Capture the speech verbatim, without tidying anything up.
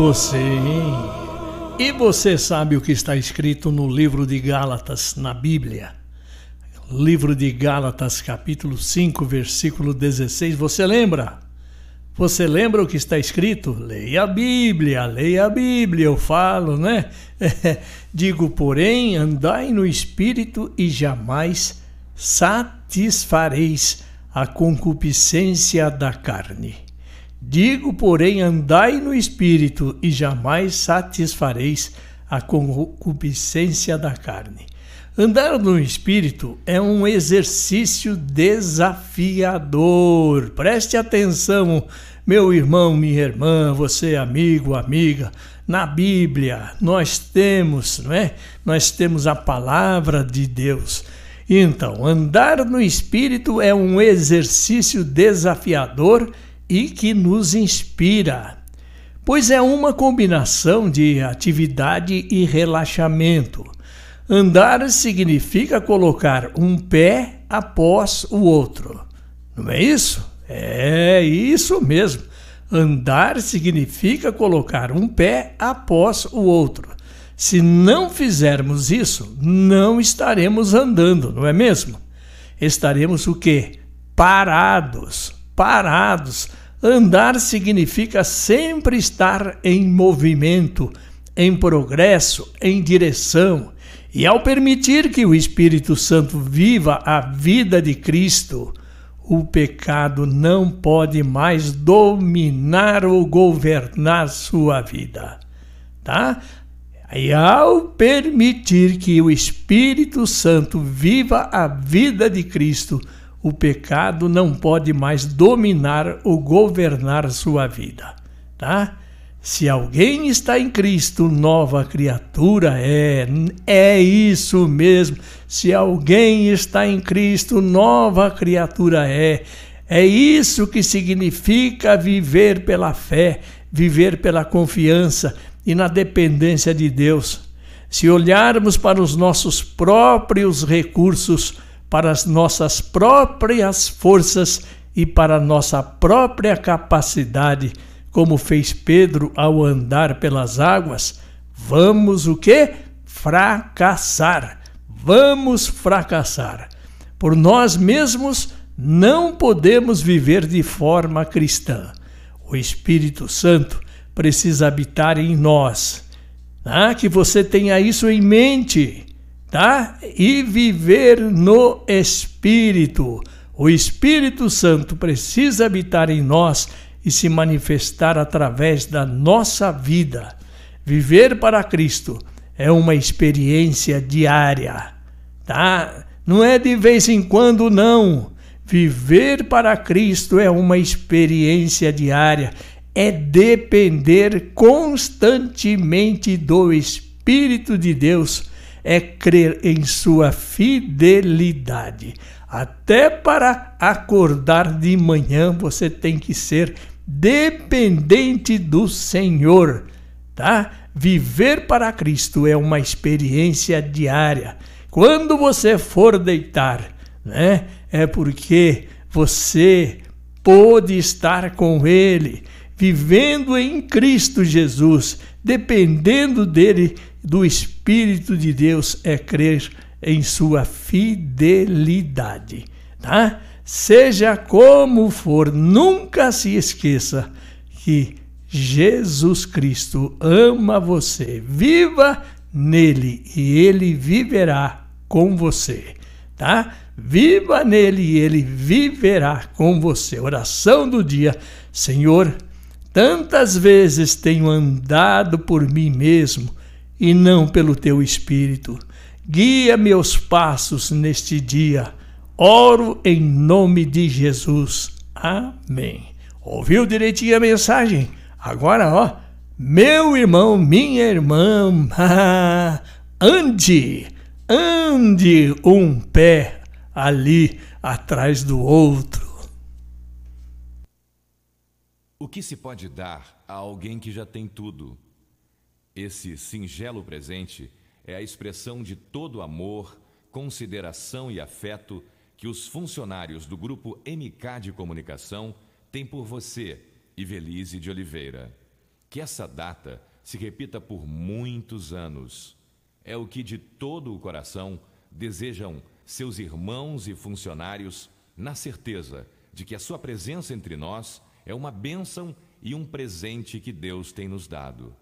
Você, hein? E você sabe o que está escrito no livro de Gálatas, na Bíblia? Livro de Gálatas, capítulo cinco, versículo dezesseis. Você lembra? Você lembra o que está escrito? Leia a Bíblia, leia a Bíblia, eu falo, né? Digo, porém, andai no Espírito e jamais satisfareis a concupiscência da carne. Digo, porém, andai no Espírito e jamais satisfareis a concupiscência da carne. Andar no Espírito é um exercício desafiador. Preste atenção, meu irmão, minha irmã, você amigo, amiga. Na Bíblia nós temos, não é? Nós temos a palavra de Deus. Então, andar no Espírito é um exercício desafiador e que nos inspira, pois é uma combinação de atividade e relaxamento. Andar significa colocar um pé após o outro, não é isso? É isso mesmo. Andar significa colocar um pé após o outro. Se não fizermos isso, não estaremos andando, não é mesmo? Estaremos o quê? Parados, parados. Andar significa sempre estar em movimento, em progresso, em direção. E ao permitir que o Espírito Santo viva a vida de Cristo, o pecado não pode mais dominar ou governar sua vida, tá? E ao permitir que o Espírito Santo viva a vida de Cristo, o pecado não pode mais dominar ou governar sua vida, tá? Se alguém está em Cristo, nova criatura é. É isso mesmo. Se alguém está em Cristo, nova criatura é. É isso que significa viver pela fé, viver pela confiança e na dependência de Deus. Se olharmos para os nossos próprios recursos, para as nossas próprias forças e para a nossa própria capacidade, como fez Pedro ao andar pelas águas, vamos o quê? Fracassar. Vamos fracassar. Por nós mesmos não podemos viver de forma cristã. O Espírito Santo precisa habitar em nós. Tá? Que você tenha isso em mente. Tá? E viver no Espírito. O Espírito Santo precisa habitar em nós e se manifestar através da nossa vida. Viver para Cristo é uma experiência diária, tá? Não é de vez em quando, não. Viver para Cristo é uma experiência diária, é depender constantemente do Espírito de Deus, é crer em sua fidelidade. Até para acordar de manhã você tem que ser dependente do Senhor, tá? Viver para Cristo é uma experiência diária. Quando você for deitar, né? É porque você pode estar com Ele, vivendo em Cristo Jesus, dependendo dele, do Espírito de Deus, é crer em sua fidelidade, tá? Seja como for, nunca se esqueça que Jesus Cristo ama você. Viva nele e ele viverá com você, tá? Viva nele e ele viverá com você. Oração do dia. Senhor, tantas vezes tenho andado por mim mesmo e não pelo teu Espírito. Guia meus passos neste dia. Oro em nome de Jesus. Amém. Ouviu direitinho a mensagem? Agora, ó, meu irmão, minha irmã, ande, ande um pé ali atrás do outro. O que se pode dar a alguém que já tem tudo? Esse singelo presente é a expressão de todo amor, consideração e afeto que os funcionários do Grupo M K de Comunicação têm por você, Ivelise de Oliveira. Que essa data se repita por muitos anos. É o que de todo o coração desejam seus irmãos e funcionários, na certeza de que a sua presença entre nós é uma bênção e um presente que Deus tem nos dado.